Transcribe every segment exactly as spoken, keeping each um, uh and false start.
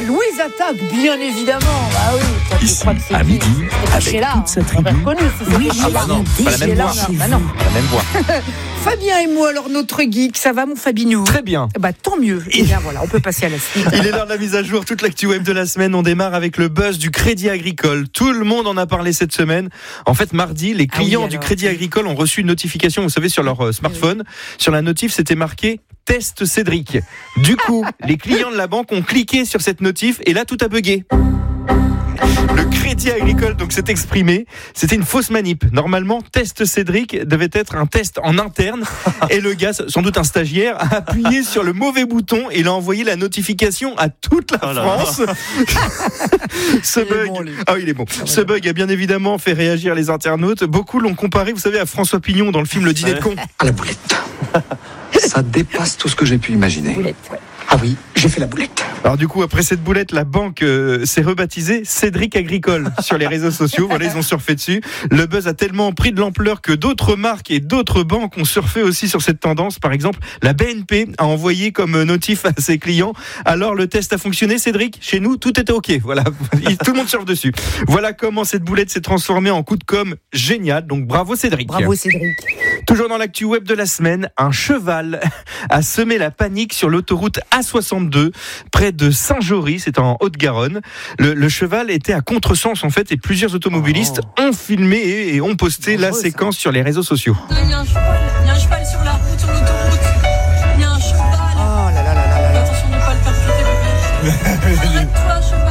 Louise Attaque, bien évidemment. Bah oui, toi, tu Ici, crois que c'est à qui midi, avec Sheila, toute sa tribu. on reconnu, si c'est Oui, Sheila. ah bah non, pas la même Sheila, voix. non, bah non. La même voix. Fabien et moi, alors notre geek, ça va mon Fabinou? Très bien. Bah tant mieux. Et bien voilà, on peut passer à la suite. Il est l'heure de la mise à jour, toute l'actu web de la semaine. On démarre avec le buzz du Crédit Agricole. Tout le monde en a parlé cette semaine. En fait, mardi, les clients ah oui, du alors, Crédit Agricole ont reçu une notification, vous savez, sur leur euh, smartphone. Oui. Sur la notif, c'était marqué « Test Cédric ». Du coup, les clients de la banque ont cliqué sur cette notif et là, tout a bugué. Le Crédit Agricole donc s'est exprimé. C'était une fausse manip. Normalement, test Cédric devait être un test en interne. Et le gars, sans doute un stagiaire, a appuyé sur le mauvais bouton et il a envoyé la notification à toute la oh France. Ce il bug, est bon, lui. ah oui, il est bon. Ce bug a bien évidemment fait réagir les internautes. Beaucoup l'ont comparé, vous savez, à François Pignon dans le film Le Dîner de con. À la boulette. Ça dépasse tout ce que j'ai pu imaginer. Boulette, ouais. Ah oui, j'ai fait la boulette. Alors du coup, après cette boulette, la banque euh, s'est rebaptisée Cédric Agricole sur les réseaux sociaux. Voilà, ils ont surfé dessus. Le buzz a tellement pris de l'ampleur que d'autres marques et d'autres banques ont surfé aussi sur cette tendance. Par exemple, la B N P a envoyé comme notif à ses clients. Alors le test a fonctionné, Cédric. Chez nous, tout était ok. Voilà, tout le monde surfe dessus. Voilà comment cette boulette s'est transformée en coup de com' génial. Donc bravo Cédric. Bravo Cédric. Toujours dans l'actu web de la semaine, un cheval a semé la panique sur l'autoroute A soixante-deux près de Saint-Jory, c'est en Haute-Garonne. Le, le cheval était à contresens en fait et plusieurs automobilistes oh. ont filmé et, et ont posté la séquence ça. sur les réseaux sociaux. Il y a un cheval, il y a un cheval sur la route, sur l'autoroute. Il y a un cheval. Oh là là là là là. Attention de ne pas le faire péter, bébé. Arrête-toi, cheval.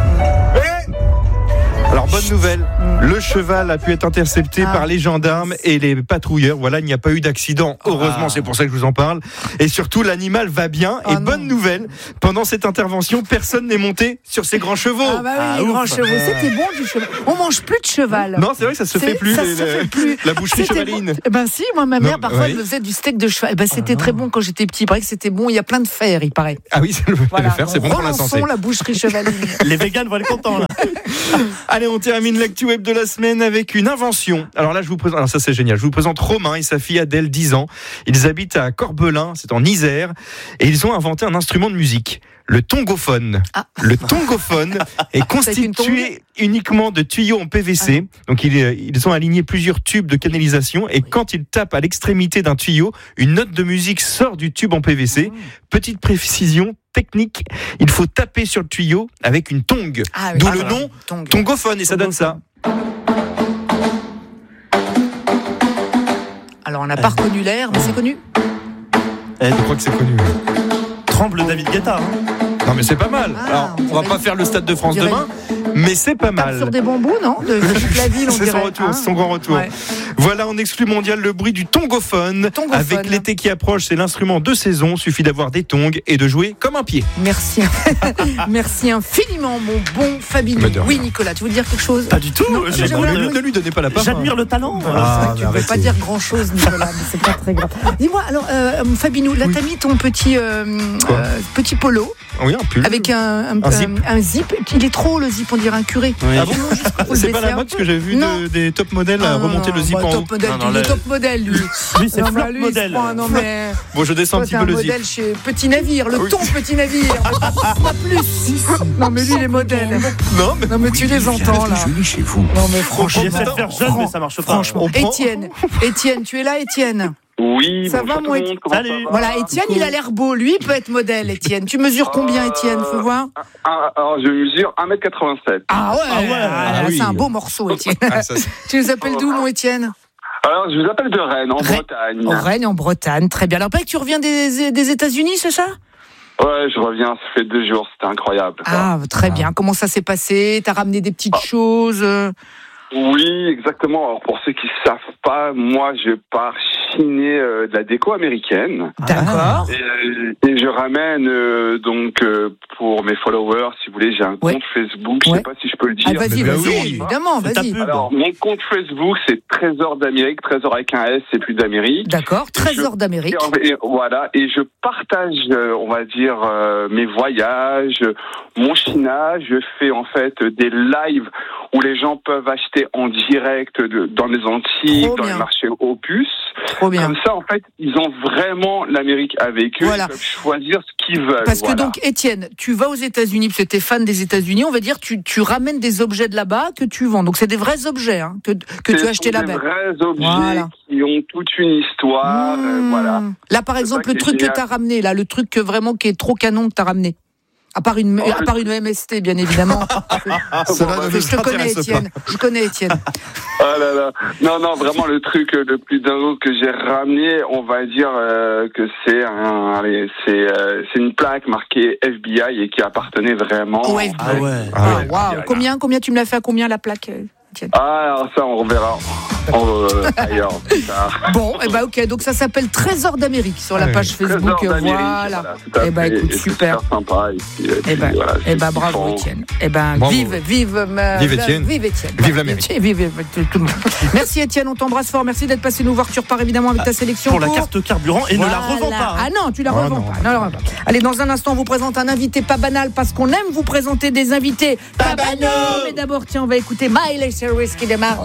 Alors bonne nouvelle, le cheval a pu être intercepté ah. par les gendarmes et les patrouilleurs. Voilà, il n'y a pas eu d'accident. Heureusement, ah. c'est pour ça que je vous en parle. Et surtout, l'animal va bien. Ah et non. bonne nouvelle, pendant cette intervention, personne n'est monté sur ces grands chevaux. Ah bah oui, ah, les grands chevaux, c'était bon du cheval. On mange plus de cheval. Non, c'est vrai que ça se c'est, fait plus. Ça les, se fait plus. La boucherie c'était chevaline. Bon. Ben si, moi ma mère non, parfois ouais. elle me faisait du steak de cheval. Ben c'était ah, très bon quand j'étais petit. Il paraît que c'était bon. Il y a plein de fer, il paraît. Ah oui, le, voilà. le fer, c'est bon pour la santé. la boucherie chevaline. Les végans vont être contents là. Allez, on termine l'actu web de la semaine avec une invention. Alors là, je vous présente, alors ça c'est génial. Je vous présente Romain et sa fille Adèle, dix ans. Ils habitent à Corbelin, c'est en Isère, et ils ont inventé un instrument de musique. Le tongophone. Ah. Le tongophone est constitué uniquement de tuyaux en P V C. Ah. Donc ils, ils ont aligné plusieurs tubes de canalisation et oui. quand ils tapent à l'extrémité d'un tuyau, une note de musique sort du tube en P V C. Mmh. Petite précision technique, il faut taper sur le tuyau avec une tongue. Ah, oui. D'où ah, le nom tongue. Tongophone et ça donne ça. Alors on n'a pas reconnu l'air, mais c'est connu. Eh, je crois que c'est connu. Tremble David Guetta. Hein. Non mais c'est pas mal. Ah, alors, on, on va pas faire le Stade de France demain, mais c'est pas mal. Sur des bambous, non de, de la ville, on c'est dirait. son retour, hein son grand retour. Ouais. Voilà en exclu mondial le bruit du tongophone. tongophone. Avec l'été qui approche, c'est l'instrument de saison. Suffit d'avoir des tongs et de jouer comme un pied. Merci, merci infiniment, mon bon Fabien. Oui, Nicolas, tu veux dire quelque chose? Pas du tout. Non, je ne lui, lui donnez pas la parole. J'admire le talent. Ah, tu ne veux pas dire grand chose, Nicolas, mais c'est pas très grave. Dis-moi, alors, euh, Fabinou, là, oui. t'as mis ton petit euh, euh, petit polo. Oui, un pull. Avec un, un, un, zip. un, un zip. Il est trop le zip, on dirait un curé. Oui. Ah bon, non, c'est pas la mode, parce que j'ai vu de, des top modèles ah, remonter le zip bah, en top haut. Modèle, non, non, le là... top modèle, lui. Lui, c'est flop modèle. Non, mais... Bon, je descends un petit peu le zip. Modèle chez Petit Navire, le oui. ton Petit Navire. Pas plus. Non, mais lui, les modèles. Non, mais, non, mais tu les entends, là. Joli chez vous. Non, mais franchement. J'essaie de faire jeune, mais ça marche pas. Franchement. Étienne, Étienne, tu es là, Étienne? Oui, ça va, moi, Étienne. Salut. Voilà, Étienne, il a l'air beau. Lui, il peut être modèle, Étienne. Tu mesures combien, Étienne? Faut voir. Euh, alors, je mesure un mètre quatre-vingt-sept. Ah ouais, ah ouais ah, ah, oui. C'est un beau morceau, Étienne. Ah, ça, tu nous appelles d'où, mon Étienne? Alors, je vous appelle de Rennes, en Rennes. Bretagne. En Rennes, en Bretagne, très bien. Alors, pas que tu reviens des, des États-Unis, c'est ça? Ouais, je reviens, ça fait deux jours, c'était incroyable. Ah, très bien. Comment ça s'est passé? T'as ramené des petites ah. choses? Oui, exactement. Alors, pour ceux qui ne savent pas, moi, je pars chiner euh, de la déco américaine. D'accord. Et, euh, et je ramène, euh, donc, euh, pour mes followers, si vous voulez, j'ai un ouais. compte Facebook, je ne ouais. sais pas si je peux le dire. Ah, vas-y, mais vas-y, oui. évidemment, vas-y. Alors, mon compte Facebook, c'est Trésor d'Amérique, Trésor avec un S, c'est plus d'Amérique. D'accord, Trésor je, d'Amérique. Et, et, voilà, et je partage, euh, on va dire, euh, mes voyages, mon chinage, je fais en fait des lives où les gens peuvent acheter en direct de, dans les Antilles, Trop dans bien. les marchés Opus. Trop bien. Comme ça, en fait, ils ont vraiment l'Amérique avec eux. Voilà. Ils peuvent choisir ce qu'ils veulent. Parce voilà. que donc, Étienne, tu vas aux États-Unis, parce que tu es fan des États-Unis, on va dire, tu, tu ramènes des objets de là-bas que tu vends. Donc, c'est des vrais objets hein, que, que tu as achetés là-bas. C'est des vrais objets voilà. qui ont toute une histoire. Mmh. Euh, voilà. Là, par C'est exemple, ça le qui est truc que génial. tu as ramené, là, le truc que vraiment qui est trop canon que tu as ramené. À part une, Oh, à part une M S T, bien évidemment. Ça va, je te connais, Étienne. Je connais Étienne. Ah là là. Non, non, vraiment, le truc le plus dingue que j'ai ramené, on va dire euh, que c'est un, allez, c'est, euh, c'est une plaque marquée F B I et qui appartenait vraiment. Au F B I. Ah ouais. Ah, waouh. Combien, combien tu me l'as fait à combien la plaque, Étienne? Ah, alors ça, on reverra en, euh, ailleurs plus tard. Bon, et eh ben ok, donc ça s'appelle Trésor d'Amérique sur la Ouais. page Facebook. Trésor d'Amérique, Voilà. tout à Eh ben fait. écoute, Et c'est super. sympa. Et puis, et Eh puis, ben, voilà, eh c'est ben bravo kiffant. Étienne. Eh ben Bravo. vive, vive, euh, Vive la- Étienne. Vive Étienne. Vive l'Amérique. Vive, vive, vive tout le monde. Merci Étienne, on t'embrasse fort. Merci d'être passé nous voir. Tu repars évidemment avec ta sélection Pour la carte carburant et Voilà. ne la revends pas. Ah non, tu la Oh revends non. pas. Non, la revends pas. Allez, dans un instant, on vous présente un invité pas banal parce qu'on aime vous présenter des invités pas banaux. Mais d'abord, tiens, on va écouter Miley Cyrus qui démarre